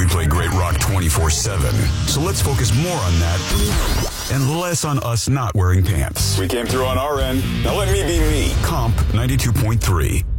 We play great rock 24/7. So let's focus more on that and less on us not wearing pants. We came through on our end. Now let me be me. Comp 92.3.